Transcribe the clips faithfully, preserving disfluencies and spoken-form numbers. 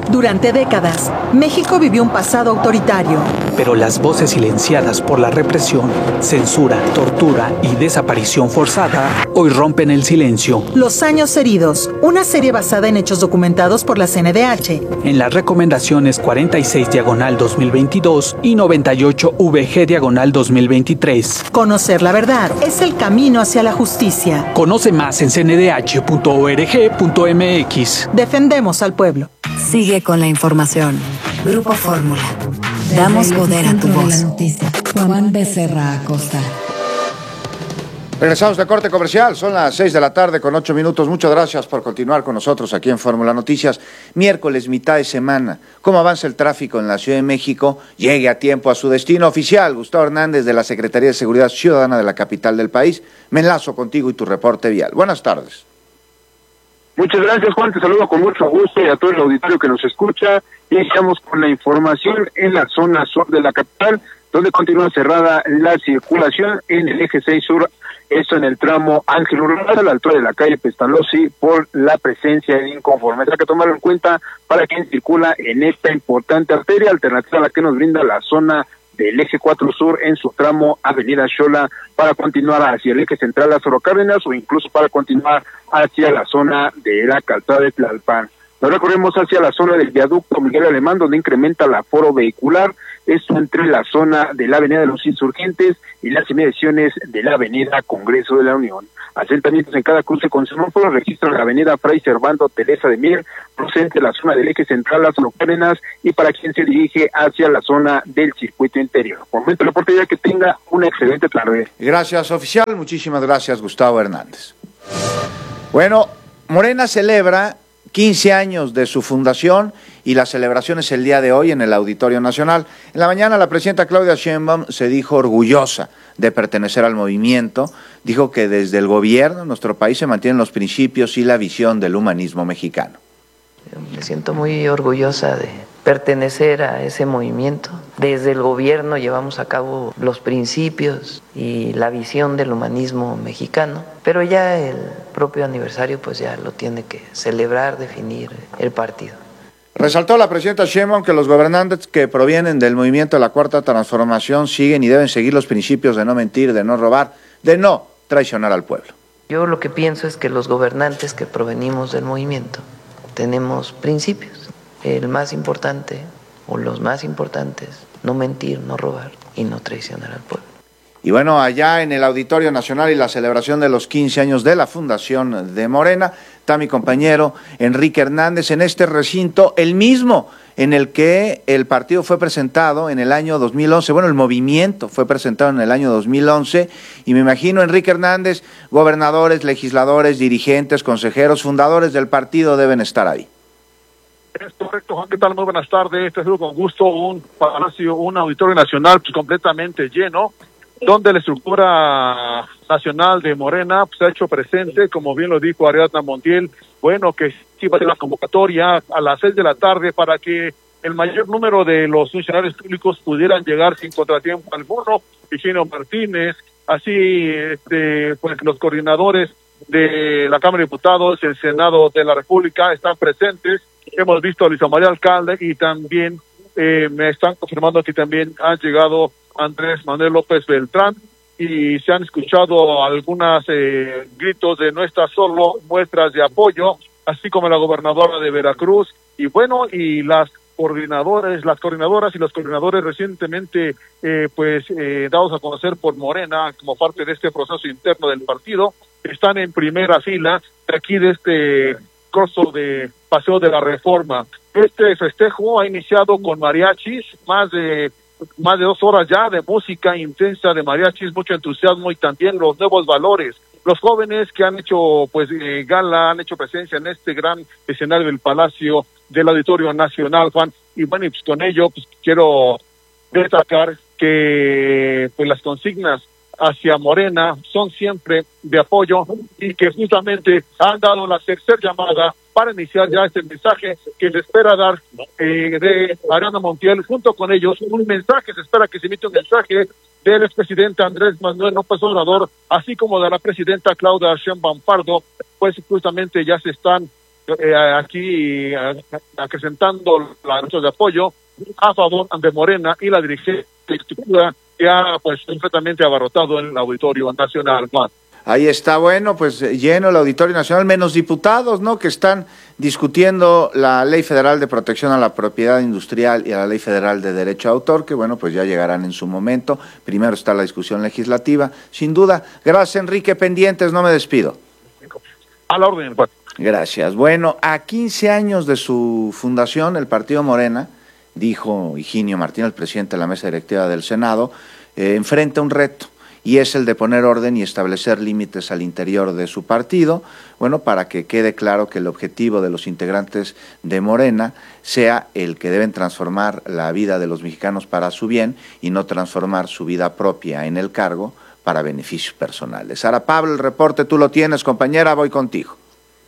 Durante décadas, México vivió un pasado autoritario. Pero las voces silenciadas por la represión, censura, tortura y desaparición forzada hoy rompen el silencio. Los años heridos, una serie basada en hechos documentados por la C N D H. En las recomendaciones cuarenta y seis diagonal dos mil veintidós y noventa y ocho V G diagonal dos mil veintitrés. Conocer la verdad es el camino hacia la justicia. Conoce más en c n d h punto org punto m x. Defendemos al pueblo. Sigue con la información. Grupo Fórmula. Damos poder a tu voz. Juan Becerra Acosta. Regresamos de corte comercial, son las seis de la tarde con ocho minutos. Muchas gracias por continuar con nosotros aquí en Fórmula Noticias. Miércoles, mitad de semana. ¿Cómo avanza el tráfico en la Ciudad de México? Llegue a tiempo a su destino oficial. Gustavo Hernández, de la Secretaría de Seguridad Ciudadana de la capital del país. Me enlazo contigo y tu reporte vial. Buenas tardes. Muchas gracias, Juan, te saludo con mucho gusto y a todo el auditorio que nos escucha. Iniciamos con la información en la zona sur de la capital, donde continúa cerrada la circulación en el eje seis sur, esto en el tramo Ángel Urbano, a la altura de la calle Pestalozzi, por la presencia de inconformes. Hay que tomarlo en cuenta para quien circula en esta importante arteria, alternativa a la que nos brinda la zona del eje cuatro sur en su tramo Avenida Xola, para continuar hacia el eje central Lázaro Cárdenas o incluso para continuar hacia la zona de la calzada de Tlalpan. Nos recorremos hacia la zona del viaducto Miguel Alemán, donde incrementa el aforo vehicular, esto entre la zona de la Avenida de los Insurgentes y las inmediaciones de la Avenida Congreso de la Unión. Asentamientos en cada cruce con semáforo registran la Avenida Fray Servando Teresa de Mier, procedente de la zona del eje central Lázaro Cárdenas, y para quien se dirige hacia la zona del circuito interior. Por momento, la oportunidad que tenga una excelente tarde. Gracias, oficial. Muchísimas gracias, Gustavo Hernández. Bueno, Morena celebra quince años de su fundación y la celebración es el día de hoy en el Auditorio Nacional. En la mañana la presidenta Claudia Sheinbaum se dijo orgullosa de pertenecer al movimiento. Dijo que desde el gobierno en nuestro país se mantienen los principios y la visión del humanismo mexicano. Me siento muy orgullosa de pertenecer a ese movimiento. Desde el gobierno llevamos a cabo los principios y la visión del humanismo mexicano, pero ya el propio aniversario pues ya lo tiene que celebrar, definir el partido. Resaltó la presidenta Sheinbaum que los gobernantes que provienen del movimiento de la Cuarta Transformación siguen y deben seguir los principios de no mentir, de no robar, de no traicionar al pueblo. Yo lo que pienso es que los gobernantes que provenimos del movimiento tenemos principios. El más importante, o los más importantes, no mentir, no robar y no traicionar al pueblo. Y bueno, allá en el Auditorio Nacional y la celebración de los quince años de la Fundación de Morena, está mi compañero Enrique Hernández en este recinto, el mismo en el que el partido fue presentado en el año dos mil once, bueno, el movimiento fue presentado en el año dos mil once, y me imagino, Enrique Hernández, gobernadores, legisladores, dirigentes, consejeros, fundadores del partido deben estar ahí. Es correcto, Juan, ¿qué tal? Muy buenas tardes. Te saludo con gusto, un palacio, un auditorio nacional pues, completamente lleno, donde la estructura nacional de Morena pues, se ha hecho presente, como bien lo dijo Ariadna Montiel, bueno, que sí va a ser la convocatoria a las seis de la tarde para que el mayor número de los funcionarios públicos pudieran llegar sin contratiempo alguno. Higinio Martínez, así este, pues los coordinadores de la Cámara de Diputados, el Senado de la República están presentes. Hemos visto a Luisa María Alcalde y también eh, me están confirmando que también han llegado Andrés Manuel López Beltrán y se han escuchado algunos eh, gritos de no está solo, muestras de apoyo, así como la gobernadora de Veracruz y bueno, y las coordinadores, las coordinadoras y los coordinadores recientemente eh, pues eh, dados a conocer por Morena como parte de este proceso interno del partido, están en primera fila de aquí de este curso de Paseo de la Reforma. Este festejo ha iniciado con mariachis, más de más de dos horas ya de música intensa de mariachis, mucho entusiasmo y también los nuevos valores. Los jóvenes que han hecho pues eh, gala, han hecho presencia en este gran escenario del Palacio del Auditorio Nacional, Juan, y bueno, y pues con ello pues quiero destacar que pues las consignas hacia Morena son siempre de apoyo y que justamente han dado la tercera llamada para iniciar ya este mensaje que se espera dar eh, de Ariadna Montiel. Junto con ellos un mensaje, se espera que se emita un mensaje del expresidente Andrés Manuel López Obrador, así como de la presidenta Claudia Sheinbaum Pardo, pues justamente ya se están eh, aquí eh, acrecentando la noche de apoyo a favor de Morena y la dirigencia que ha pues completamente abarrotado el Auditorio Nacional, Juan. Ahí está, bueno, pues lleno el Auditorio Nacional, menos diputados, ¿no?, que están discutiendo la Ley Federal de Protección a la Propiedad Industrial y a la Ley Federal de Derecho de Autor, que bueno, pues ya llegarán en su momento. Primero está la discusión legislativa, sin duda. Gracias, Enrique, pendientes, no me despido. A la orden, Juan. Gracias. Bueno, a quince años de su fundación, el Partido Morena, dijo Higinio Martín, el presidente de la mesa directiva del Senado, eh, enfrenta un reto, y es el de poner orden y establecer límites al interior de su partido, bueno, para que quede claro que el objetivo de los integrantes de Morena sea el que deben transformar la vida de los mexicanos para su bien y no transformar su vida propia en el cargo para beneficios personales. Sara Pablo, el reporte tú lo tienes, compañera, voy contigo.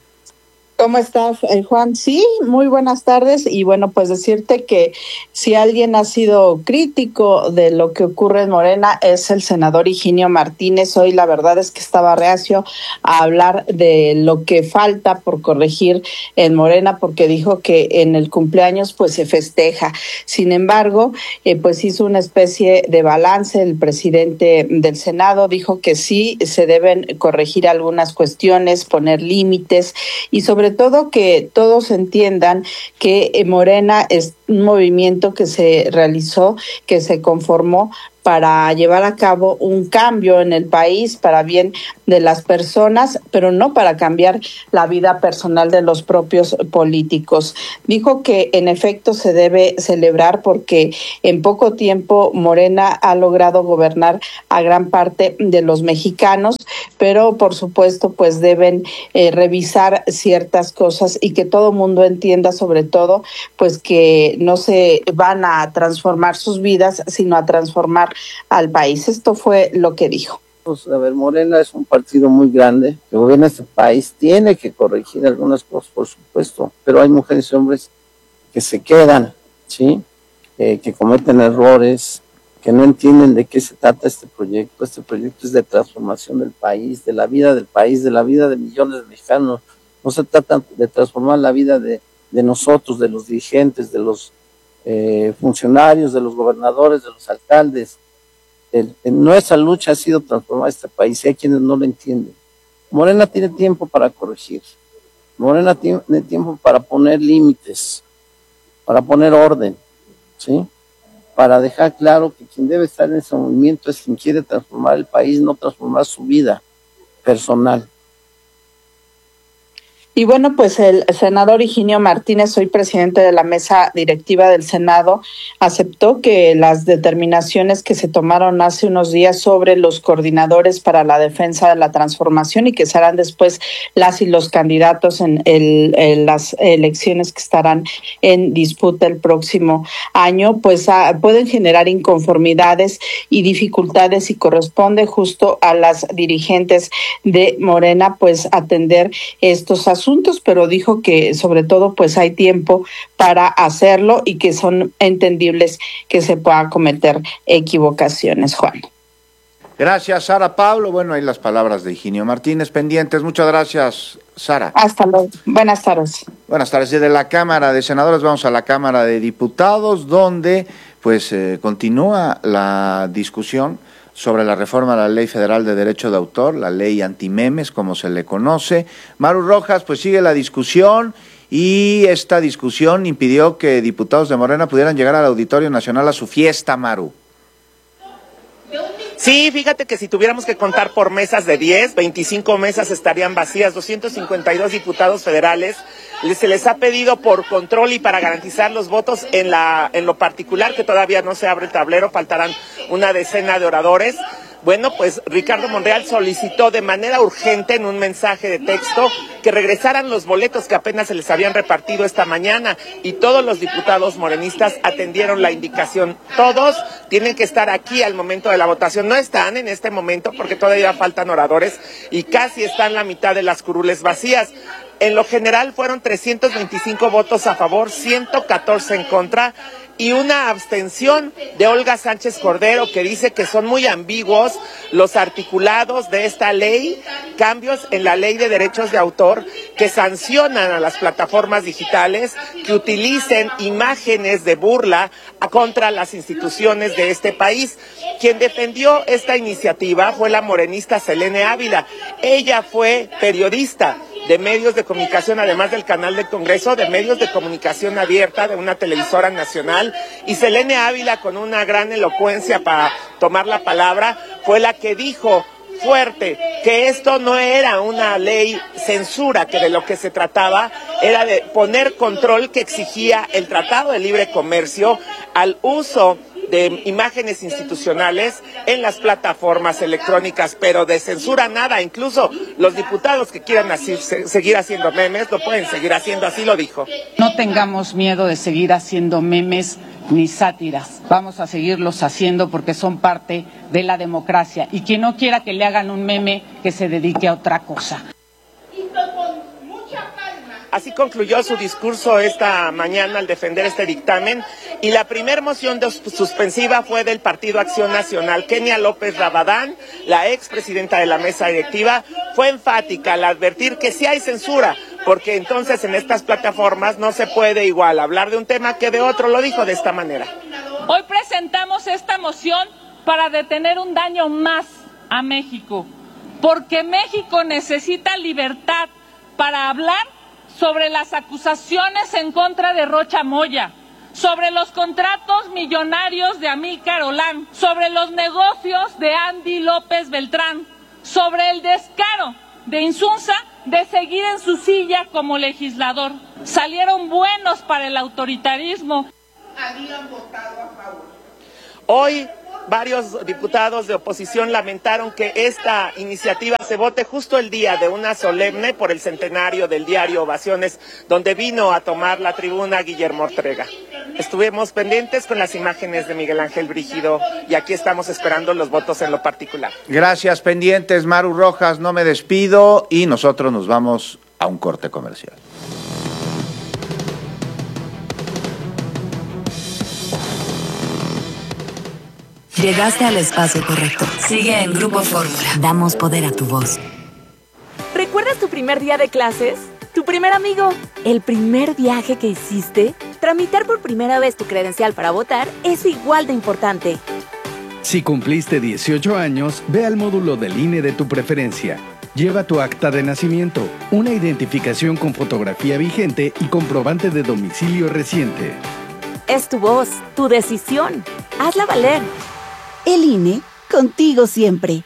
¿Cómo estás, eh, Juan? Sí, muy buenas tardes, y bueno, pues decirte que si alguien ha sido crítico de lo que ocurre en Morena es el senador Higinio Martínez. Hoy la verdad es que estaba reacio a hablar de lo que falta por corregir en Morena, porque dijo que en el cumpleaños pues se festeja. Sin embargo, eh, pues hizo una especie de balance. El presidente del Senado dijo que sí se deben corregir algunas cuestiones, poner límites, y sobre Sobre todo que todos entiendan que Morena es un movimiento que se realizó, que se conformó para llevar a cabo un cambio en el país para bien de las personas, pero no para cambiar la vida personal de los propios políticos. Dijo que en efecto se debe celebrar porque en poco tiempo Morena ha logrado gobernar a gran parte de los mexicanos, pero por supuesto pues deben eh, revisar ciertas cosas y que todo mundo entienda, sobre todo pues que no se van a transformar sus vidas, sino a transformar al país. Esto fue lo que dijo. Pues, a ver, Morena es un partido muy grande que gobierna este país, tiene que corregir algunas cosas, por supuesto, pero hay mujeres y hombres que se quedan, ¿sí? Eh, que cometen errores, que no entienden de qué se trata este proyecto. Este proyecto es de transformación del país, de la vida del país, de la vida de millones de mexicanos. No se trata de transformar la vida de, de nosotros, de los dirigentes, de los eh, funcionarios, de los gobernadores, de los alcaldes. El, en nuestra lucha ha sido transformar este país, y hay quienes no lo entienden. Morena tiene tiempo para corregir. Morena tiene tiempo para poner límites, para poner orden, ¿sí? Para dejar claro que quien debe estar en ese movimiento es quien quiere transformar el país, no transformar su vida personal. Y bueno, pues el senador Higinio Martínez, hoy presidente de la mesa directiva del Senado, aceptó que las determinaciones que se tomaron hace unos días sobre los coordinadores para la defensa de la transformación y que serán después las y los candidatos en, el, en las elecciones que estarán en disputa el próximo año, pues a, pueden generar inconformidades y dificultades, y corresponde justo a las dirigentes de Morena pues atender estos asuntos. Asuntos, pero dijo que sobre todo pues hay tiempo para hacerlo y que son entendibles que se pueda cometer equivocaciones, Juan. Gracias, Sara Pablo. Bueno, ahí las palabras de Higinio Martínez pendientes. Muchas gracias, Sara. Hasta luego. Buenas tardes. Buenas tardes. Desde la Cámara de Senadores vamos a la Cámara de Diputados, donde pues eh, continúa la discusión sobre la reforma a la Ley Federal de Derecho de Autor, la ley antimemes, como se le conoce. Maru Rojas, pues sigue la discusión, y esta discusión impidió que diputados de Morena pudieran llegar al Auditorio Nacional a su fiesta, Maru. Sí, fíjate que si tuviéramos que contar por mesas de diez, veinticinco mesas estarían vacías, doscientos cincuenta y dos diputados federales. Se les ha pedido por control y para garantizar los votos en la en lo particular, que todavía no se abre el tablero, faltarán una decena de oradores. Bueno, pues Ricardo Monreal solicitó de manera urgente en un mensaje de texto que regresaran los boletos que apenas se les habían repartido esta mañana, y todos los diputados morenistas atendieron la indicación. Todos tienen que estar aquí al momento de la votación. No están en este momento porque todavía faltan oradores y casi están la mitad de las curules vacías. En lo general fueron trescientos veinticinco votos a favor, ciento catorce en contra y una abstención de Olga Sánchez Cordero, que dice que son muy ambiguos los articulados de esta ley, cambios en la ley de derechos de autor que sancionan a las plataformas digitales que utilicen imágenes de burla contra las instituciones de este país. Quien defendió esta iniciativa fue la morenista Selene Ávila. Ella fue periodista de medios de comunicación, además del canal del Congreso, de medios de comunicación abierta, de una televisora nacional, y Selene Ávila, con una gran elocuencia para tomar la palabra, fue la que dijo fuerte que esto no era una ley censura, que de lo que se trataba era de poner control que exigía el Tratado de Libre Comercio al uso de imágenes institucionales en las plataformas electrónicas, pero de censura nada. Incluso los diputados que quieran así, se, seguir haciendo memes lo pueden seguir haciendo, así lo dijo. No tengamos miedo de seguir haciendo memes ni sátiras, vamos a seguirlos haciendo porque son parte de la democracia, y quien no quiera que le hagan un meme, que se dedique a otra cosa. Así concluyó su discurso esta mañana al defender este dictamen, y la primer moción de suspensiva fue del Partido Acción Nacional. Kenia López Rabadán, la expresidenta de la mesa directiva, fue enfática al advertir que sí hay censura, porque entonces en estas plataformas no se puede igual hablar de un tema que de otro. Lo dijo de esta manera. Hoy presentamos esta moción para detener un daño más a México, porque México necesita libertad para hablar sobre las acusaciones en contra de Rocha Moya, sobre los contratos millonarios de Amílcar Olán, sobre los negocios de Andy López Beltrán, sobre el descaro de Insunza de seguir en su silla como legislador. Salieron buenos para el autoritarismo. Habían votado a favor. Hoy varios diputados de oposición lamentaron que esta iniciativa se vote justo el día de una solemne por el centenario del diario Ovaciones, donde vino a tomar la tribuna Guillermo Ortega. Estuvimos pendientes con las imágenes de Miguel Ángel Brígido, y aquí estamos esperando los votos en lo particular. Gracias, pendientes, Maru Rojas. No me despido y nosotros nos vamos a un corte comercial. Llegaste al espacio correcto. Sigue en Grupo Fórmula. Damos poder a tu voz. ¿Recuerdas tu primer día de clases? ¿Tu primer amigo? ¿El primer viaje que hiciste? Tramitar por primera vez tu credencial para votar es igual de importante. Si cumpliste dieciocho años, ve al módulo del I N E de tu preferencia. Lleva tu acta de nacimiento, una identificación con fotografía vigente y comprobante de domicilio reciente. Es tu voz, tu decisión. Hazla valer. El I N E, contigo siempre.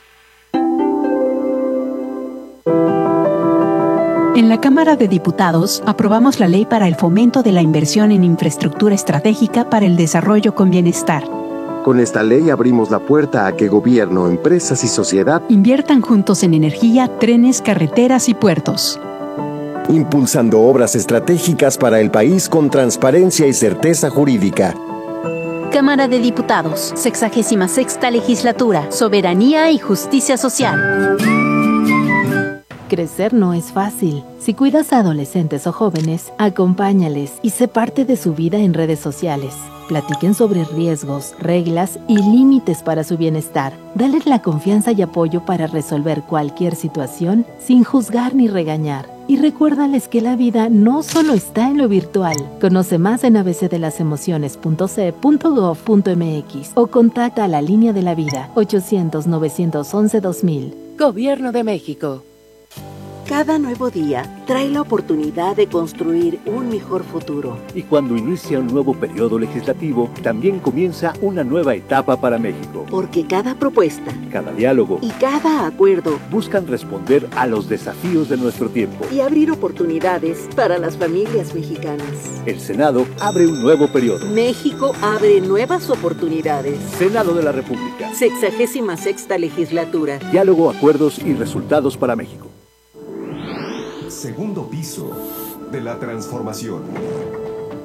En la Cámara de Diputados aprobamos la ley para el fomento de la inversión en infraestructura estratégica para el desarrollo con bienestar. Con esta ley abrimos la puerta a que gobierno, empresas y sociedad inviertan juntos en energía, trenes, carreteras y puertos, impulsando obras estratégicas para el país con transparencia y certeza jurídica. Cámara de Diputados, sexagésima sexta legislatura, soberanía y justicia social. Crecer no es fácil. Si cuidas a adolescentes o jóvenes, acompáñales y sé parte de su vida en redes sociales. Platiquen sobre riesgos, reglas y límites para su bienestar. Dales la confianza y apoyo para resolver cualquier situación sin juzgar ni regañar. Y recuérdales que la vida no solo está en lo virtual. Conoce más en a b c de las emociones punto c e punto gov punto m x o contacta a la línea de la vida ochocientos, novecientos once, dos mil. Gobierno de México. Cada nuevo día trae la oportunidad de construir un mejor futuro. Y cuando inicia un nuevo periodo legislativo, también comienza una nueva etapa para México. Porque cada propuesta, cada diálogo y cada acuerdo buscan responder a los desafíos de nuestro tiempo y abrir oportunidades para las familias mexicanas. El Senado abre un nuevo periodo. México abre nuevas oportunidades. Senado de la República. Sexagésima sexta legislatura. Diálogo, acuerdos y resultados para México. Segundo piso de la transformación.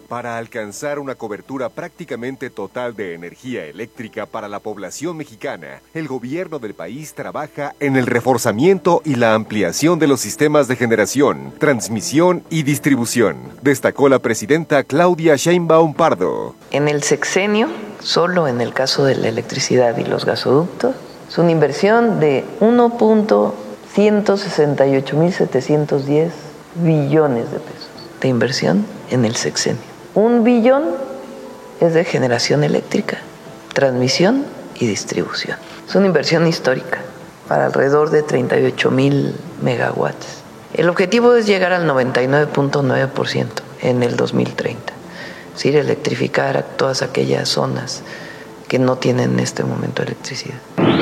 Para alcanzar una cobertura prácticamente total de energía eléctrica para la población mexicana, el gobierno del país trabaja en el reforzamiento y la ampliación de los sistemas de generación, transmisión y distribución, destacó la presidenta Claudia Sheinbaum Pardo. En el sexenio, solo en el caso de la electricidad y los gasoductos, es una inversión de uno punto ciento sesenta y ocho mil setecientos diez billones de pesos de inversión en el sexenio. Un billón es de generación eléctrica, transmisión y distribución. Es una inversión histórica para alrededor de treinta y ocho mil megawatts. El objetivo es llegar al noventa y nueve punto nueve por ciento en el dos mil treinta. Es decir, electrificar a todas aquellas zonas que no tienen en este momento electricidad.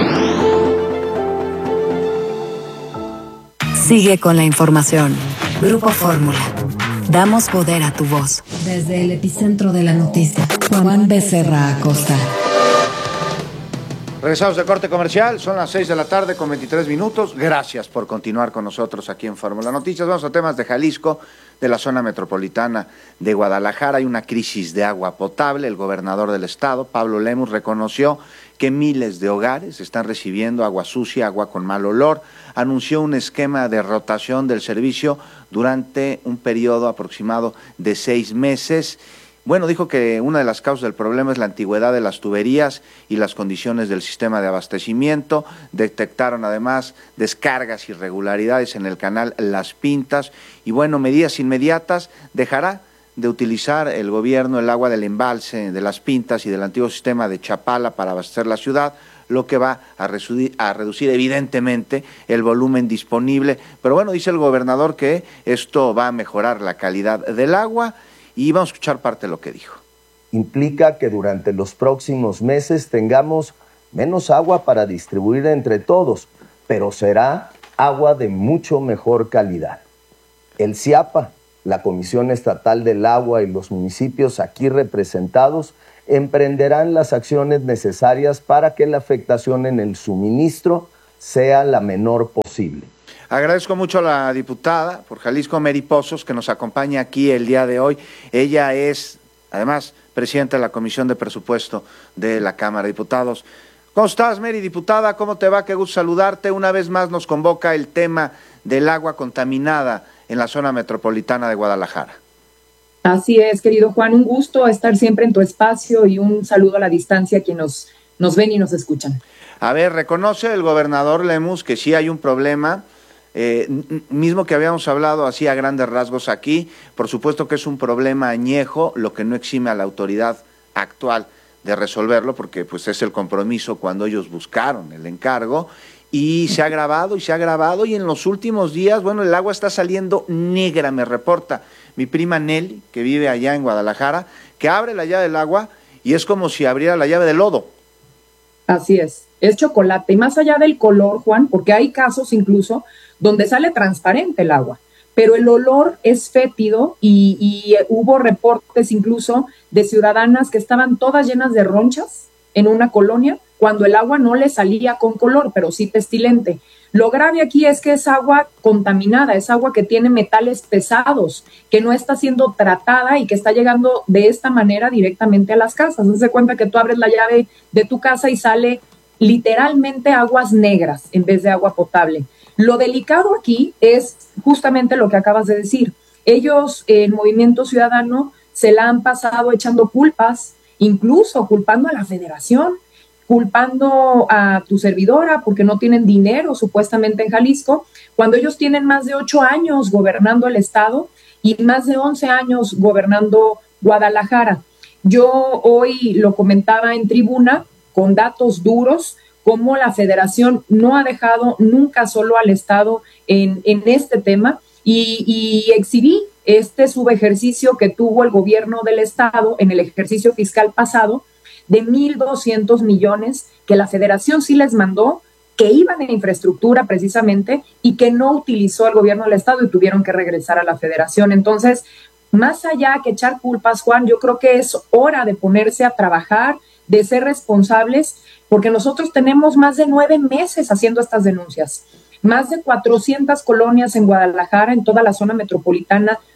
Sigue con la información. Grupo Fórmula. Damos poder a tu voz. Desde el epicentro de la noticia, Juan Becerra Acosta. Regresamos de corte comercial, son las seis de la tarde con veintitrés minutos. Gracias por continuar con nosotros aquí en Fórmula Noticias. Vamos a temas de Jalisco, de la zona metropolitana de Guadalajara. Hay una crisis de agua potable. El gobernador del estado, Pablo Lemus, reconoció que miles de hogares están recibiendo agua sucia, agua con mal olor. Anunció un esquema de rotación del servicio durante un periodo aproximado de seis meses. Bueno, dijo que una de las causas del problema es la antigüedad de las tuberías y las condiciones del sistema de abastecimiento. Detectaron además descargas y irregularidades en el canal Las Pintas. Y bueno, medidas inmediatas, dejará de utilizar el gobierno el agua del embalse de Las Pintas y del antiguo sistema de Chapala para abastecer la ciudad, lo que va a reducir, a reducir evidentemente el volumen disponible. Pero bueno, dice el gobernador que esto va a mejorar la calidad del agua. Y vamos a escuchar parte de lo que dijo. Implica que durante los próximos meses tengamos menos agua para distribuir entre todos, pero será agua de mucho mejor calidad. El CIAPA, la Comisión Estatal del Agua y los municipios aquí representados emprenderán las acciones necesarias para que la afectación en el suministro sea la menor posible. Agradezco mucho a la diputada por Jalisco, Mary Pozos, que nos acompaña aquí el día de hoy. Ella es, además, presidenta de la Comisión de Presupuesto de la Cámara de Diputados. ¿Cómo estás, Mary, diputada? ¿Cómo te va? Qué gusto saludarte. Una vez más nos convoca el tema del agua contaminada en la zona metropolitana de Guadalajara. Así es, querido Juan, un gusto estar siempre en tu espacio y un saludo a la distancia a quienes nos, nos ven y nos escuchan. A ver, reconoce el gobernador Lemus que sí hay un problema. Eh, mismo que habíamos hablado así a grandes rasgos aquí, por supuesto que es un problema añejo, lo que no exime a la autoridad actual de resolverlo, porque pues es el compromiso cuando ellos buscaron el encargo, y se ha agravado y se ha agravado, y en los últimos días, bueno, el agua está saliendo negra, me reporta mi prima Nelly, que vive allá en Guadalajara, que abre la llave del agua y es como si abriera la llave del lodo. Así es, es chocolate, y más allá del color, Juan, porque hay casos incluso donde sale transparente el agua, pero el olor es fétido y, y hubo reportes incluso de ciudadanas que estaban todas llenas de ronchas en una colonia cuando el agua no le salía con color, pero sí pestilente. Lo grave aquí es que es agua contaminada, es agua que tiene metales pesados, que no está siendo tratada y que está llegando de esta manera directamente a las casas. Haz de cuenta que tú abres la llave de tu casa y sale literalmente aguas negras en vez de agua potable. Lo delicado aquí es justamente lo que acabas de decir. Ellos, el Movimiento Ciudadano, se la han pasado echando culpas, incluso culpando a la Federación, culpando a tu servidora porque no tienen dinero supuestamente en Jalisco, cuando ellos tienen más de ocho años gobernando el estado y más de once años gobernando Guadalajara. Yo hoy lo comentaba en tribuna con datos duros, cómo la Federación no ha dejado nunca solo al Estado en, en este tema, y, y exhibí este subejercicio que tuvo el gobierno del Estado en el ejercicio fiscal pasado de mil doscientos millones que la Federación sí les mandó, que iban en infraestructura precisamente y que no utilizó el gobierno del Estado y tuvieron que regresar a la Federación. Entonces, más allá que echar culpas, Juan, yo creo que es hora de ponerse a trabajar, de ser responsables, porque nosotros tenemos más de nueve meses haciendo estas denuncias. Más de cuatrocientas colonias en Guadalajara, en toda la zona metropolitana,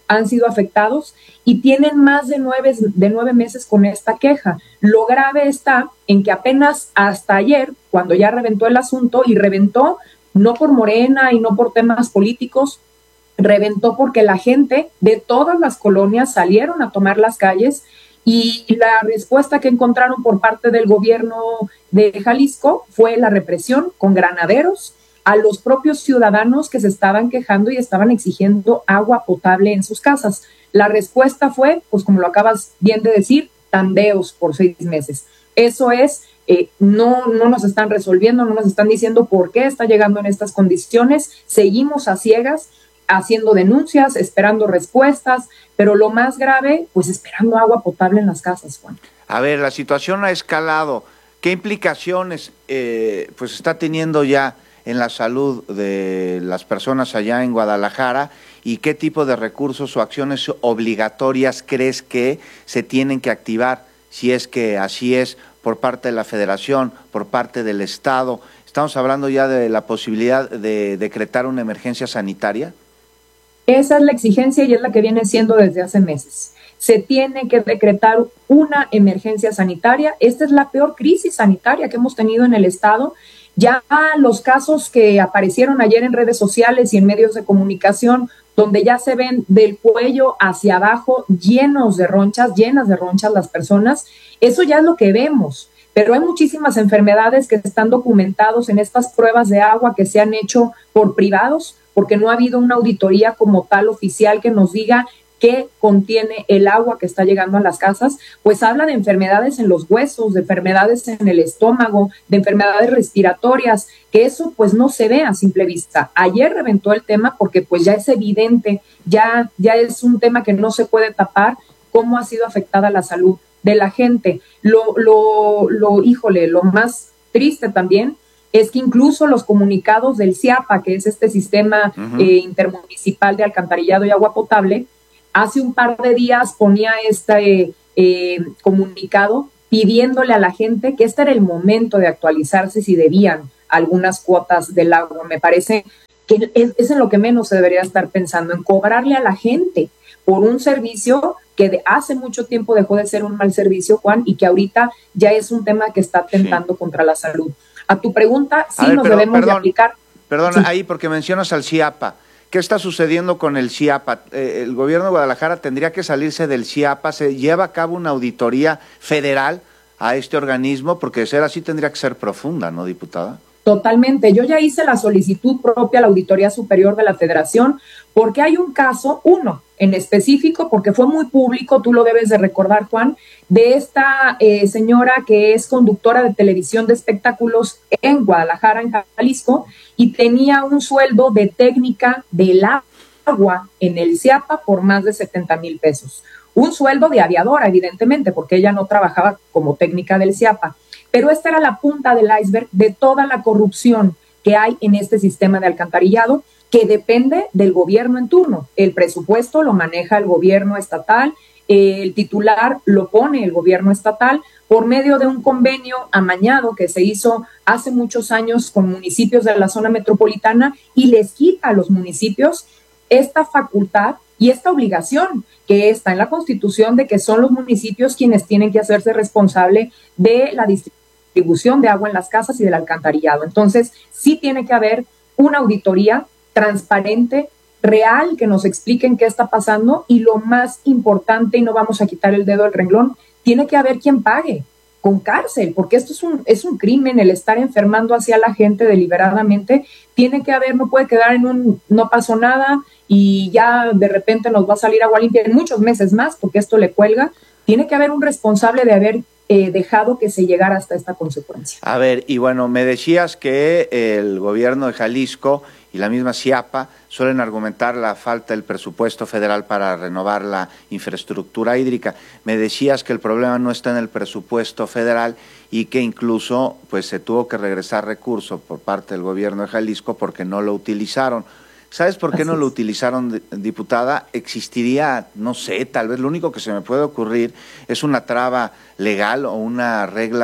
han sido afectados y tienen más de nueve, de nueve meses con esta queja. Lo grave está en que apenas hasta ayer, cuando ya reventó el asunto, y reventó no por Morena y no por temas políticos, reventó porque la gente de todas las colonias salieron a tomar las calles y la respuesta que encontraron por parte del gobierno de Jalisco fue la represión con granaderos a los propios ciudadanos que se estaban quejando y estaban exigiendo agua potable en sus casas. La respuesta fue, pues como lo acabas bien de decir, tandeos por seis meses. Eso es, eh, no, no nos están resolviendo, no nos están diciendo por qué está llegando en estas condiciones, seguimos a ciegas, haciendo denuncias, esperando respuestas, pero lo más grave, pues esperando agua potable en las casas, Juan. A ver, la situación ha escalado. ¿Qué implicaciones eh, pues está teniendo ya en la salud de las personas allá en Guadalajara y qué tipo de recursos o acciones obligatorias crees que se tienen que activar, si es que así es, por parte de la Federación, por parte del Estado? ¿Estamos hablando ya de la posibilidad de decretar una emergencia sanitaria? Esa es la exigencia y es la que viene siendo desde hace meses. Se tiene que decretar una emergencia sanitaria. Esta es la peor crisis sanitaria que hemos tenido en el Estado. Ya los casos que aparecieron ayer en redes sociales y en medios de comunicación, donde ya se ven del cuello hacia abajo llenos de ronchas, llenas de ronchas las personas, eso ya es lo que vemos. Pero hay muchísimas enfermedades que están documentados en estas pruebas de agua que se han hecho por privados, porque no ha habido una auditoría como tal oficial que nos diga qué contiene el agua que está llegando a las casas. Pues habla de enfermedades en los huesos, de enfermedades en el estómago, de enfermedades respiratorias, que eso pues no se ve a simple vista. Ayer reventó el tema porque pues ya es evidente, ya, ya es un tema que no se puede tapar, cómo ha sido afectada la salud de la gente. Lo, lo, lo, híjole, lo más triste también es que incluso los comunicados del CIAPA, que es este sistema uh-huh. eh, intermunicipal de alcantarillado y agua potable, hace un par de días ponía este eh, comunicado pidiéndole a la gente que este era el momento de actualizarse si debían algunas cuotas del agua. Me parece que es, es en lo que menos se debería estar pensando, en cobrarle a la gente por un servicio que de hace mucho tiempo dejó de ser un mal servicio, Juan, y que ahorita ya es un tema que está atentando sí. contra la salud. A tu pregunta, sí ver, nos pero, debemos perdón, de aplicar. Perdón, sí. ahí porque mencionas al CIAPA. ¿Qué está sucediendo con el CIAPA? Eh, el gobierno de Guadalajara tendría que salirse del CIAPA. ¿Se lleva a cabo una auditoría federal a este organismo? Porque de ser así tendría que ser profunda, ¿no, diputada? Totalmente. Yo ya hice la solicitud propia a la Auditoría Superior de la Federación porque hay un caso, uno en específico, porque fue muy público, tú lo debes de recordar, Juan, de esta eh, señora que es conductora de televisión de espectáculos en Guadalajara, en Jalisco, y tenía un sueldo de técnica del agua en el CIAPA por más de setenta mil pesos. Un sueldo de aviadora, evidentemente, porque ella no trabajaba como técnica del CIAPA. Pero esta era la punta del iceberg de toda la corrupción que hay en este sistema de alcantarillado, que depende del gobierno en turno. El presupuesto lo maneja el gobierno estatal, el titular lo pone el gobierno estatal por medio de un convenio amañado que se hizo hace muchos años con municipios de la zona metropolitana y les quita a los municipios esta facultad y esta obligación que está en la Constitución de que son los municipios quienes tienen que hacerse responsable de la distribución de agua en las casas y del alcantarillado. Entonces, sí tiene que haber una auditoría transparente, real, que nos expliquen qué está pasando y lo más importante, y no vamos a quitar el dedo del renglón, tiene que haber quien pague con cárcel, porque esto es un, es un crimen, el estar enfermando hacia la gente deliberadamente. Tiene que haber, no puede quedar en un no pasó nada y ya de repente nos va a salir agua limpia en muchos meses más, porque esto le cuelga. Tiene que haber un responsable de haber eh, dejado que se llegara hasta esta consecuencia. A ver, y bueno, me decías que el gobierno de Jalisco y la misma CIAPA suelen argumentar la falta del presupuesto federal para renovar la infraestructura hídrica. Me decías que el problema no está en el presupuesto federal y que incluso pues se tuvo que regresar recursos por parte del gobierno de Jalisco porque no lo utilizaron. ¿Sabes por qué no lo utilizaron, diputada? Existiría, no sé, tal vez lo único que se me puede ocurrir es una traba legal o una regla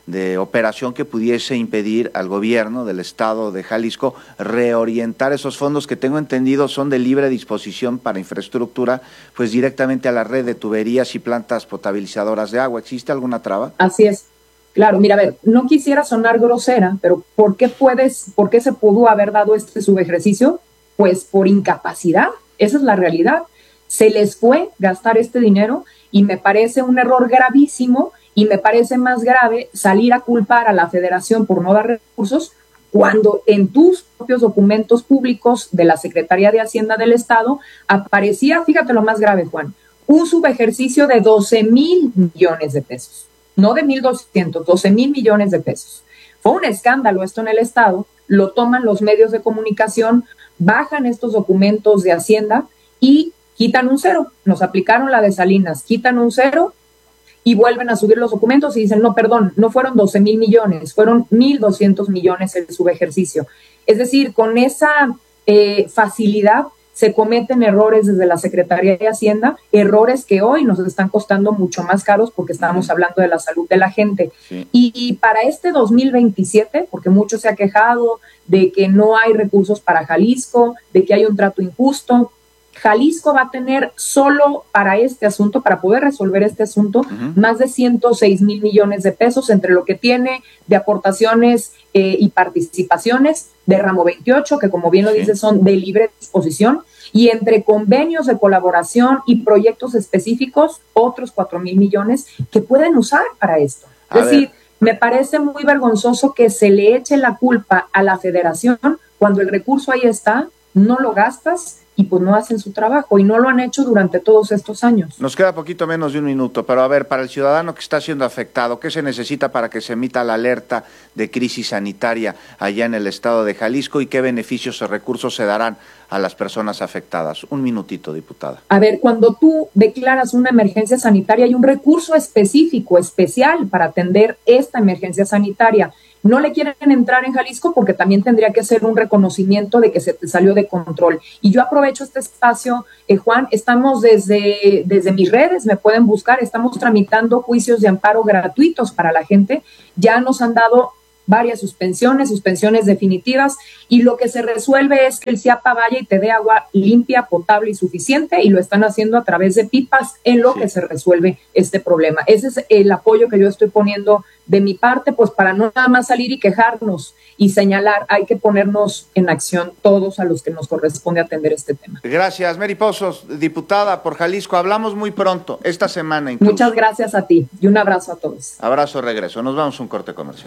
de operación que pudiese impedir al gobierno del estado de Jalisco reorientar esos fondos que tengo entendido son de libre disposición para infraestructura, pues directamente a la red de tuberías y plantas potabilizadoras de agua. ¿Existe alguna traba? Así es. Claro, mira, a ver, no quisiera sonar grosera, pero ¿por qué puedes, por qué se pudo haber dado este subejercicio? Pues por incapacidad, esa es la realidad. Se les fue gastar este dinero y me parece un error gravísimo y me parece más grave salir a culpar a la Federación por no dar recursos cuando en tus propios documentos públicos de la Secretaría de Hacienda del Estado aparecía, fíjate lo más grave, Juan, un subejercicio de doce mil millones de pesos. No de mil doscientos, doce mil millones de pesos. Fue un escándalo esto en el Estado, lo toman los medios de comunicación, bajan estos documentos de Hacienda y quitan un cero. Nos aplicaron la de Salinas, quitan un cero y vuelven a subir los documentos y dicen, no, perdón, no fueron doce mil millones, fueron mil doscientos millones el subejercicio. Es decir, con esa eh, facilidad se cometen errores desde la Secretaría de Hacienda, errores que hoy nos están costando mucho más caros porque estamos hablando de la salud de la gente. Sí. Y, y para este dos mil veintisiete, porque mucho se ha quejado de que no hay recursos para Jalisco, de que hay un trato injusto, Jalisco va a tener solo para este asunto, para poder resolver este asunto, uh-huh. más de ciento seis mil millones de pesos entre lo que tiene de aportaciones eh, y participaciones de ramo veintiocho, que como bien lo dice son de libre disposición, y entre convenios de colaboración y proyectos específicos, otros cuatro mil millones que pueden usar para esto. A es ver. decir, me parece muy vergonzoso que se le eche la culpa a la Federación cuando el recurso ahí está, no lo gastas y pues no hacen su trabajo y no lo han hecho durante todos estos años. Nos queda poquito menos de un minuto, pero a ver, para el ciudadano que está siendo afectado, ¿qué se necesita para que se emita la alerta de crisis sanitaria allá en el estado de Jalisco y qué beneficios o recursos se darán a las personas afectadas? Un minutito, diputada. A ver, cuando tú declaras una emergencia sanitaria, hay un recurso específico, especial para atender esta emergencia sanitaria. No le quieren entrar en Jalisco porque también tendría que ser un reconocimiento de que se te salió de control. Y yo aprovecho este espacio, eh, Juan, estamos desde, desde mis redes, me pueden buscar, estamos tramitando juicios de amparo gratuitos para la gente. Ya nos han dado varias suspensiones, suspensiones definitivas, y lo que se resuelve es que el CIAPA vaya y te dé agua limpia, potable y suficiente, y lo están haciendo a través de pipas en lo sí. que se resuelve este problema. Ese es el apoyo que yo estoy poniendo de mi parte, pues para no nada más salir y quejarnos y señalar, hay que ponernos en acción todos a los que nos corresponde atender este tema. Gracias, Mary Pozos, diputada por Jalisco. Hablamos muy pronto, esta semana incluso. Muchas gracias a ti y un abrazo a todos. Abrazo, regreso. Nos vamos a un corte comercial.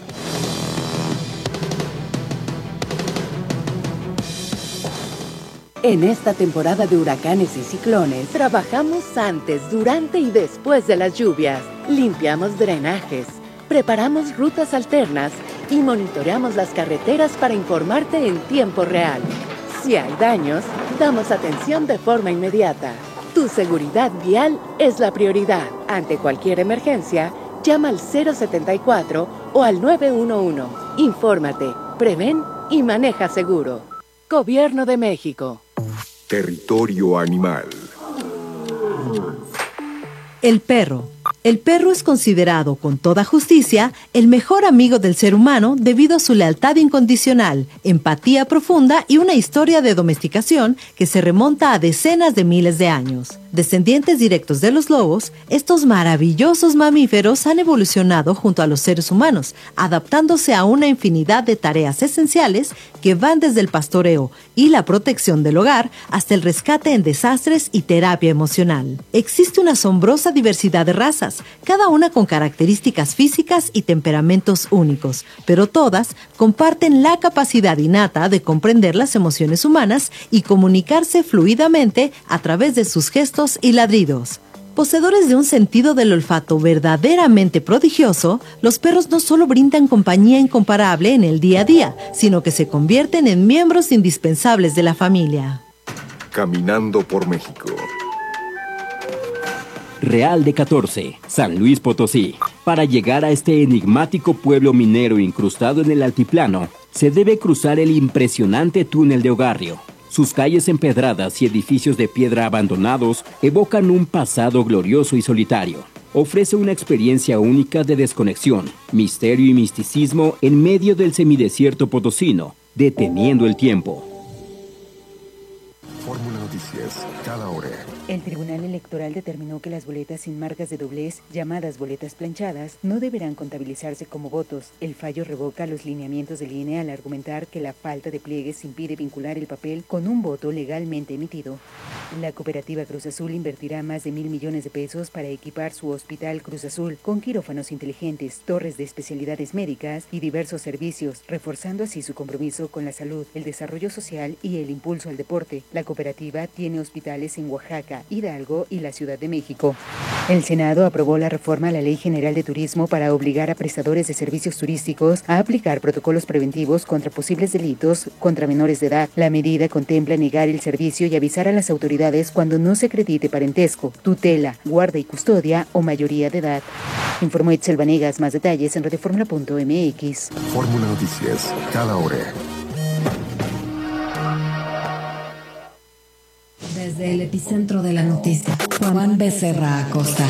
En esta temporada de huracanes y ciclones, trabajamos antes, durante y después de las lluvias. Limpiamos drenajes, preparamos rutas alternas y monitoreamos las carreteras para informarte en tiempo real. Si hay daños, damos atención de forma inmediata. Tu seguridad vial es la prioridad. Ante cualquier emergencia, llama al cero setenta y cuatro o al nueve uno uno. Infórmate, prevén y maneja seguro. Gobierno de México. Territorio animal. El perro. El perro es considerado, con toda justicia, el mejor amigo del ser humano debido a su lealtad incondicional, empatía profunda y una historia de domesticación que se remonta a decenas de miles de años. Descendientes directos de los lobos, estos maravillosos mamíferos han evolucionado junto a los seres humanos, adaptándose a una infinidad de tareas esenciales que van desde el pastoreo y la protección del hogar hasta el rescate en desastres y terapia emocional. Existe una asombrosa diversidad de razas, cada una con características físicas y temperamentos únicos, pero todas comparten la capacidad innata de comprender las emociones humanas y comunicarse fluidamente a través de sus gestos y ladridos. Poseedores de un sentido del olfato verdaderamente prodigioso, los perros no solo brindan compañía incomparable en el día a día, sino que se convierten en miembros indispensables de la familia. Caminando por México. Real de catorce, San Luis Potosí. Para llegar a este enigmático pueblo minero incrustado en el altiplano, se debe cruzar el impresionante túnel de Ogarrio. Sus calles empedradas y edificios de piedra abandonados evocan un pasado glorioso y solitario. ofrece una experiencia única de desconexión, misterio y misticismo en medio del semidesierto potosino, deteniendo el tiempo. Fórmula Noticias, cada hora. El Tribunal Electoral determinó que las boletas sin marcas de doblez, llamadas boletas planchadas, no deberán contabilizarse como votos. El fallo revoca los lineamientos del I N E al argumentar que la falta de pliegues impide vincular el papel con un voto legalmente emitido. La cooperativa Cruz Azul invertirá más de mil millones de pesos para equipar su Hospital Cruz Azul con quirófanos inteligentes, torres de especialidades médicas y diversos servicios, reforzando así su compromiso con la salud, el desarrollo social y el impulso al deporte. La cooperativa tiene hospitales en Oaxaca, Hidalgo y la Ciudad de México. El Senado aprobó la reforma a la Ley General de Turismo para obligar a prestadores de servicios turísticos a aplicar protocolos preventivos contra posibles delitos contra menores de edad. La medida contempla negar el servicio y avisar a las autoridades cuando no se acredite parentesco, tutela, guarda y custodia o mayoría de edad. Informó Itzel Vanegas. Más detalles en radioformula punto m x. Fórmula Noticias, cada hora. Desde el epicentro de la noticia, Juan Becerra Acosta.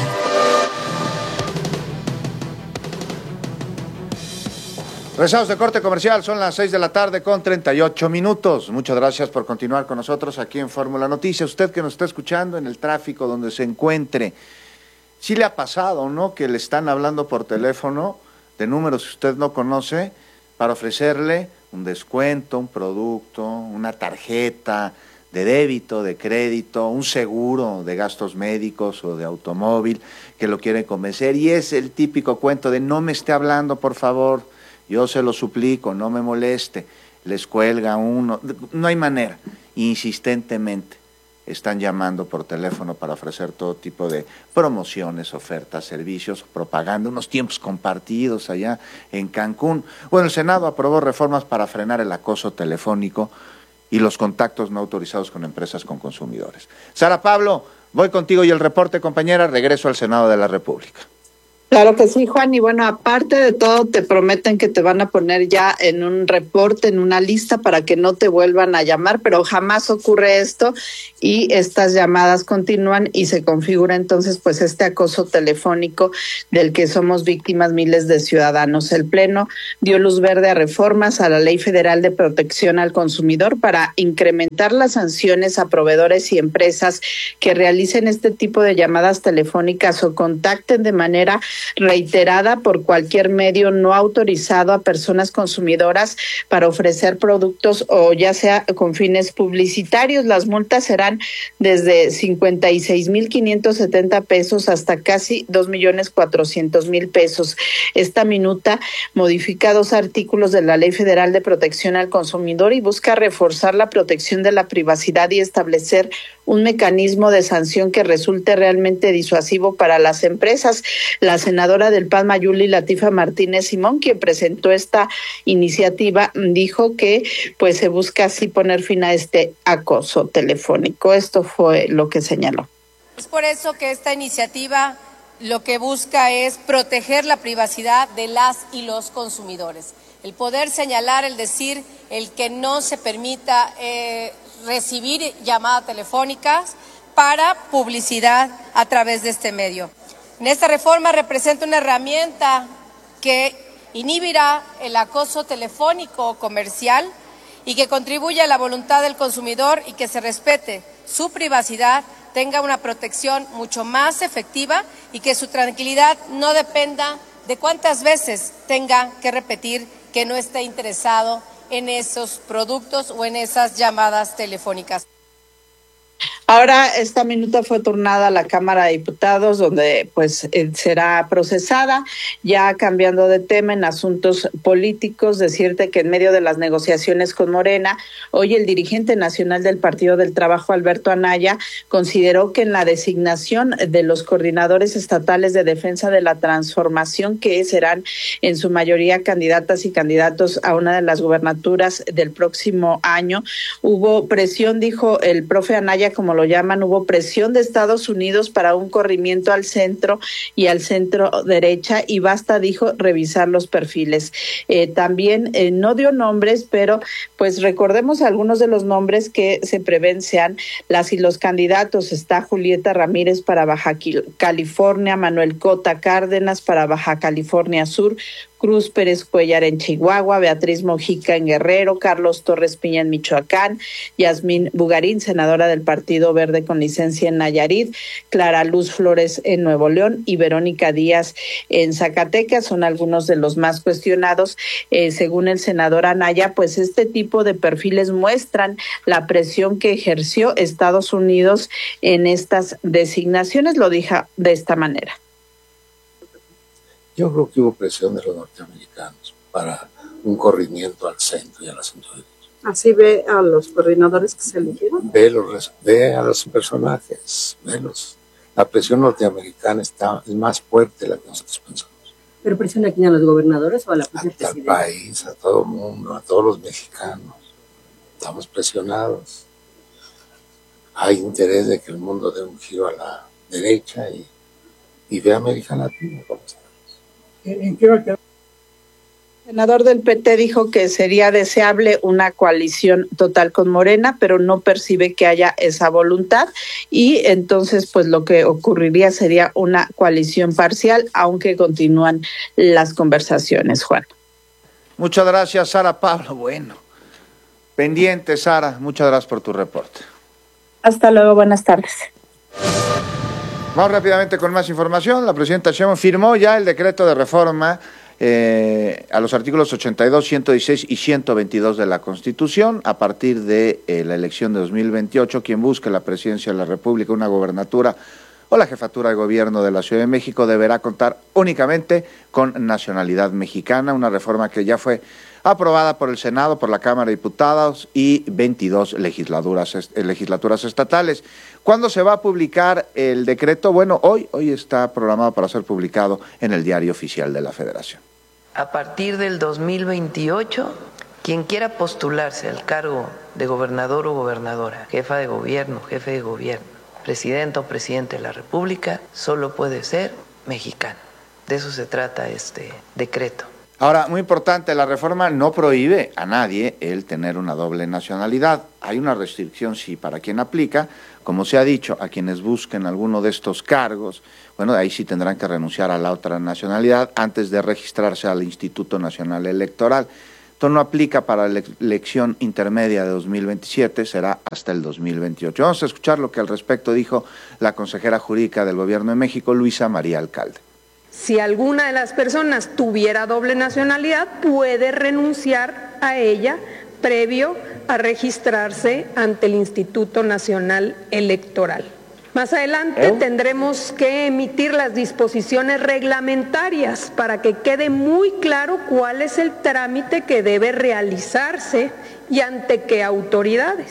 Regresamos de corte comercial, son las seis de la tarde con treinta y ocho minutos. Muchas gracias por continuar con nosotros aquí en Fórmula Noticias. Usted que nos está escuchando en el tráfico donde se encuentre, ¿sí le ha pasado, no, que le están hablando por teléfono de números que usted no conoce para ofrecerle un descuento, un producto, una tarjeta de débito, de crédito, un seguro de gastos médicos o de automóvil, que lo quieren convencer? Y es el típico cuento de no me esté hablando, por favor, yo se lo suplico, no me moleste. Les cuelga uno, no hay manera, insistentemente están llamando por teléfono para ofrecer todo tipo de promociones, ofertas, servicios, propaganda, unos tiempos compartidos allá en Cancún. Bueno, el Senado aprobó reformas para frenar el acoso telefónico y los contactos no autorizados con empresas con consumidores. Sara Pablo, voy contigo y el reporte, compañera. Regreso al Senado de la República. Claro que sí, Juan, y bueno, aparte de todo, te prometen que te van a poner ya en un reporte, en una lista para que no te vuelvan a llamar, pero jamás ocurre esto y estas llamadas continúan y se configura entonces pues este acoso telefónico del que somos víctimas miles de ciudadanos. El Pleno dio luz verde a reformas a la Ley Federal de Protección al Consumidor para incrementar las sanciones a proveedores y empresas que realicen este tipo de llamadas telefónicas o contacten de manera reiterada por cualquier medio no autorizado a personas consumidoras para ofrecer productos o ya sea con fines publicitarios. Las multas serán desde cincuenta y seis mil quinientos setenta pesos hasta casi dos millones cuatrocientos mil pesos. Esta minuta modifica dos artículos de la Ley Federal de Protección al Consumidor y busca reforzar la protección de la privacidad y establecer un mecanismo de sanción que resulte realmente disuasivo para las empresas. La senadora del P A N, Mayuli Latifa Martínez Simón, quien presentó esta iniciativa, dijo que pues se busca así poner fin a este acoso telefónico. Esto fue lo que señaló. Es por eso que esta iniciativa lo que busca es proteger la privacidad de las y los consumidores. El poder señalar, el decir, el que no se permita eh, recibir llamadas telefónicas para publicidad a través de este medio. En esta reforma representa una herramienta que inhibirá el acoso telefónico o comercial y que contribuye a la voluntad del consumidor y que se respete su privacidad, tenga una protección mucho más efectiva y que su tranquilidad no dependa de cuántas veces tenga que repetir que no esté interesado en esos productos o en esas llamadas telefónicas. Ahora esta minuta fue turnada a la Cámara de Diputados, donde pues eh, será procesada. Ya cambiando de tema en asuntos políticos, decirte que en medio de las negociaciones con Morena, hoy el dirigente nacional del Partido del Trabajo, Alberto Anaya, consideró que en la designación de los coordinadores estatales de defensa de la transformación, que serán en su mayoría candidatas y candidatos a una de las gubernaturas del próximo año, hubo presión, dijo el profe Anaya, como lo llaman, hubo presión de Estados Unidos para un corrimiento al centro y al centro derecha, y basta, dijo, revisar los perfiles. Eh, también eh, no dio nombres, pero pues recordemos algunos de los nombres que se prevén sean las y los candidatos. Está Julieta Ramírez para Baja California, Manuel Cota Cárdenas para Baja California Sur, Cruz Pérez Cuellar en Chihuahua, Beatriz Mojica en Guerrero, Carlos Torres Piña en Michoacán, Yasmín Bugarín, senadora del Partido Verde con licencia en Nayarit, Clara Luz Flores en Nuevo León y Verónica Díaz en Zacatecas. Son algunos de los más cuestionados. Eh, según el senador Anaya, pues este tipo de perfiles muestran la presión que ejerció Estados Unidos en estas designaciones. Lo dijo de esta manera. Yo creo que hubo presión de los norteamericanos para un corrimiento al centro y a la centro derecha. ¿Así ve a los coordinadores que se eligieron? Ve, los, ve a los personajes, velos. La presión norteamericana está, es más fuerte de la que nosotros pensamos. ¿Pero presiona aquí a los gobernadores o a la presidenta? Al país, a todo el mundo, a todos los mexicanos. Estamos presionados. Hay interés de que el mundo dé un giro a la derecha y, y ve a América Latina como está. ¿En qué va a quedar? El senador del P T dijo que sería deseable una coalición total con Morena, pero no percibe que haya esa voluntad, y entonces pues lo que ocurriría sería una coalición parcial, aunque continúan las conversaciones, Juan. Muchas gracias, Sara Pablo. Bueno, pendiente, Sara, muchas gracias por tu reporte. Hasta luego, buenas tardes. Vamos rápidamente con más información. La presidenta Sheinbaum firmó ya el decreto de reforma eh, a los artículos ochenta y dos, ciento dieciséis y ciento veintidós de la Constitución. A partir de eh, la elección de dos mil veintiocho, quien busque la presidencia de la República, una gobernatura o la jefatura de gobierno de la Ciudad de México deberá contar únicamente con nacionalidad mexicana, una reforma que ya fue aprobada por el Senado, por la Cámara de Diputados y veintidós legislaturas, legislaturas estatales. ¿Cuándo se va a publicar el decreto? Bueno, hoy, hoy está programado para ser publicado en el Diario Oficial de la Federación. A partir del dos mil veintiocho, quien quiera postularse al cargo de gobernador o gobernadora, jefa de gobierno, jefe de gobierno, presidente o presidente de la República, solo puede ser mexicano. De eso se trata este decreto. Ahora, muy importante, la reforma no prohíbe a nadie el tener una doble nacionalidad. Hay una restricción, sí, para quien aplica. Como se ha dicho, a quienes busquen alguno de estos cargos, bueno, ahí sí tendrán que renunciar a la otra nacionalidad antes de registrarse al Instituto Nacional Electoral. Esto no aplica para la elección intermedia de dos mil veintisiete, será hasta el dos mil veintiocho. Vamos a escuchar lo que al respecto dijo la consejera jurídica del Gobierno de México, Luisa María Alcalde. Si alguna de las personas tuviera doble nacionalidad, puede renunciar a ella previo a registrarse ante el Instituto Nacional Electoral. Más adelante ¿Eh? tendremos que emitir las disposiciones reglamentarias para que quede muy claro cuál es el trámite que debe realizarse y ante qué autoridades.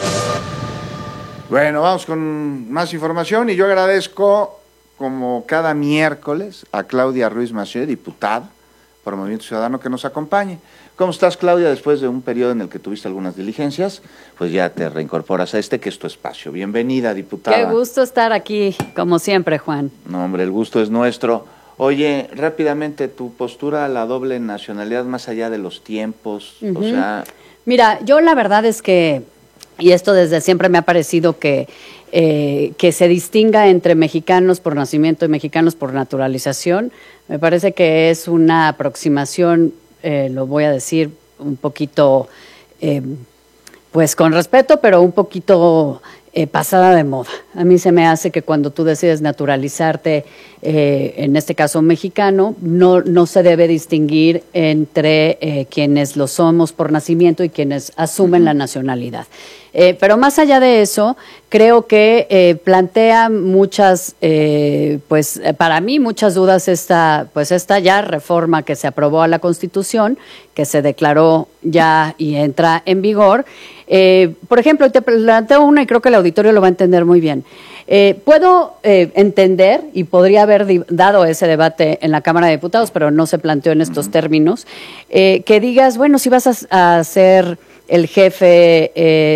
Bueno, vamos con más información y yo agradezco, como cada miércoles, a Claudia Ruiz Massieu, diputada por Movimiento Ciudadano, que nos acompañe. ¿Cómo estás, Claudia? Después de un periodo en el que tuviste algunas diligencias, pues ya te reincorporas a este, que es tu espacio. Bienvenida, diputada. Qué gusto estar aquí, como siempre, Juan. No, hombre, el gusto es nuestro. Oye, rápidamente, tu postura a la doble nacionalidad, más allá de los tiempos, uh-huh. o sea... Mira, yo la verdad es que, y esto desde siempre me ha parecido que Eh, que se distinga entre mexicanos por nacimiento y mexicanos por naturalización, me parece que es una aproximación, eh, lo voy a decir un poquito, eh, pues con respeto, pero un poquito eh, pasada de moda. A mí se me hace que cuando tú decides naturalizarte, eh, en este caso mexicano, no, no se debe distinguir entre eh, quienes lo somos por nacimiento y quienes asumen uh-huh. la nacionalidad. Eh, pero más allá de eso, creo que eh, plantea muchas, eh, pues para mí muchas dudas esta, pues esta ya reforma que se aprobó a la Constitución, que se declaró ya y entra en vigor. Eh, por ejemplo, te planteo una y creo que el auditorio lo va a entender muy bien. Eh, puedo eh, entender y podría haber di- dado ese debate en la Cámara de Diputados, pero no se planteó en estos uh-huh. términos, eh, que digas, bueno, si vas a, a hacer el jefe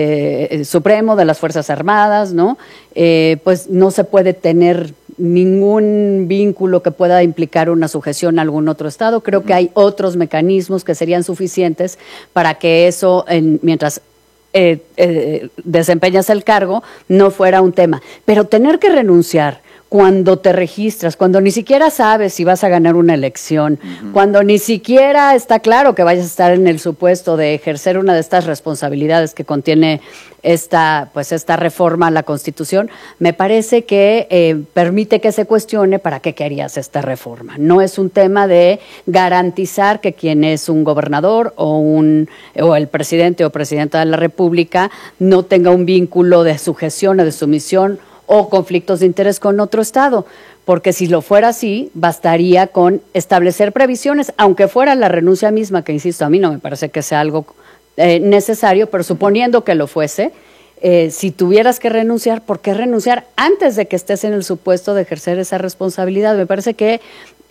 eh, supremo de las Fuerzas Armadas, ¿no? Eh, pues no se puede tener ningún vínculo que pueda implicar una sujeción a algún otro estado. Creo que hay otros mecanismos que serían suficientes para que eso, en, mientras eh, eh, desempeñas el cargo, no fuera un tema. Pero tener que renunciar cuando te registras, cuando ni siquiera sabes si vas a ganar una elección, uh-huh. cuando ni siquiera está claro que vayas a estar en el supuesto de ejercer una de estas responsabilidades que contiene esta, pues esta reforma a la Constitución, me parece que eh, permite que se cuestione para qué querías esta reforma. No es un tema de garantizar que quien es un gobernador o, un, o el presidente o presidenta de la República no tenga un vínculo de sujeción o de sumisión o conflictos de interés con otro estado, porque si lo fuera así, bastaría con establecer previsiones, aunque fuera la renuncia misma, que insisto, a mí no me parece que sea algo eh, necesario, pero suponiendo que lo fuese, eh, si tuvieras que renunciar, ¿por qué renunciar antes de que estés en el supuesto de ejercer esa responsabilidad? Me parece que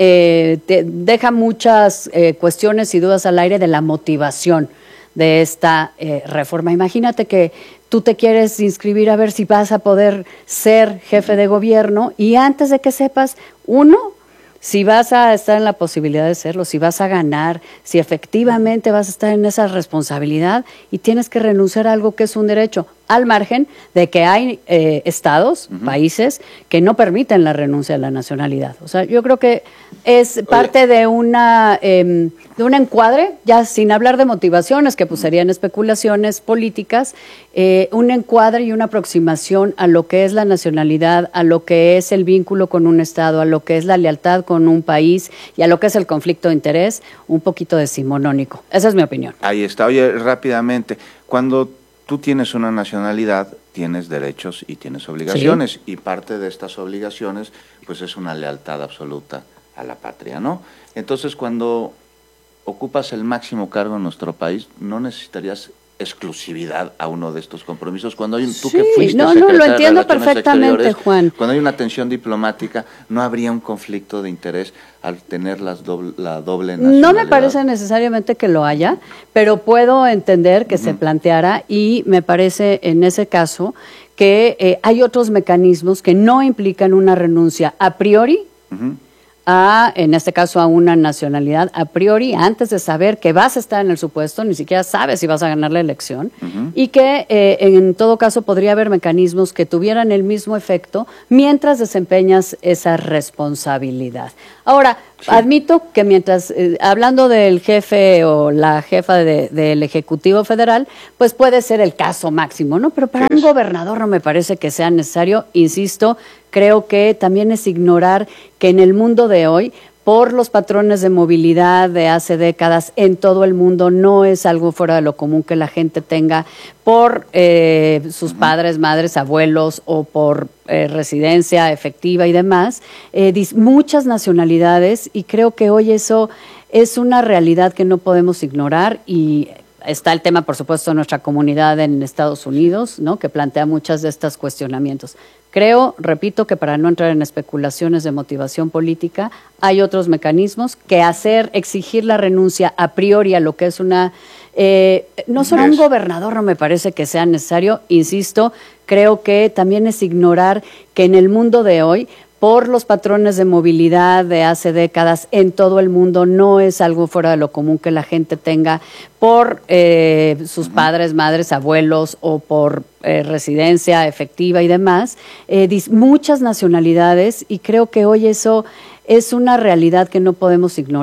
eh, te deja muchas eh, cuestiones y dudas al aire de la motivación de esta eh, reforma. Imagínate que tú te quieres inscribir a ver si vas a poder ser jefe de gobierno y antes de que sepas, uno, si vas a estar en la posibilidad de serlo, si vas a ganar, si efectivamente vas a estar en esa responsabilidad y tienes que renunciar a algo que es un derecho, al margen de que hay eh, estados, uh-huh. países, que no permiten la renuncia a la nacionalidad. O sea, yo creo que es parte Oye. de una eh, de un encuadre, ya sin hablar de motivaciones, que pues serían especulaciones políticas, eh, un encuadre y una aproximación a lo que es la nacionalidad, a lo que es el vínculo con un estado, a lo que es la lealtad con un país y a lo que es el conflicto de interés, un poquito decimonónico. Esa es mi opinión. Ahí está. Oye, rápidamente, cuando tú tienes una nacionalidad, tienes derechos y tienes obligaciones, sí. y parte de estas obligaciones, pues es una lealtad absoluta a la patria, ¿no? Entonces, cuando ocupas el máximo cargo en nuestro país, no necesitarías exclusividad a uno de estos compromisos. Cuando hay un, tú sí, que fuiste no, no, lo entiendo perfectamente, Juan. Cuando hay una tensión diplomática, ¿no habría un conflicto de interés al tener las doble, la doble nacionalidad? No me parece necesariamente que lo haya, pero puedo entender que uh-huh. se planteara y me parece en ese caso que eh, hay otros mecanismos que no implican una renuncia a priori, uh-huh. a, en este caso, a una nacionalidad a priori, antes de saber que vas a estar en el supuesto, ni siquiera sabes si vas a ganar la elección, uh-huh. y que eh, en todo caso podría haber mecanismos que tuvieran el mismo efecto mientras desempeñas esa responsabilidad. Ahora, sí. admito que mientras, eh, hablando del jefe o la jefa de, del Ejecutivo Federal, pues puede ser el caso máximo, ¿no? Pero para un gobernador no me parece que sea necesario, insisto, creo que también es ignorar que en el mundo de hoy, por los patrones de movilidad de hace décadas en todo el mundo, no es algo fuera de lo común que la gente tenga por eh, sus uh-huh. padres, madres, abuelos o por eh, residencia efectiva y demás, eh, muchas nacionalidades, y creo que hoy eso es una realidad que no podemos ignorar. Y está el tema, por supuesto, de nuestra comunidad en Estados Unidos, ¿no?, que plantea muchas de estos cuestionamientos. Creo, repito, que para no entrar en especulaciones de motivación política, hay otros mecanismos que hacer, exigir la renuncia a priori a lo que es una... Eh, no solo un gobernador no me parece que sea necesario, insisto, creo que también es ignorar que en el mundo de hoy, por los patrones de movilidad de hace décadas en todo el mundo, no es algo fuera de lo común que la gente tenga por eh, sus uh-huh. padres, madres, abuelos o por eh, residencia efectiva y demás, eh, muchas nacionalidades, y creo que hoy eso es una realidad que no podemos ignorar.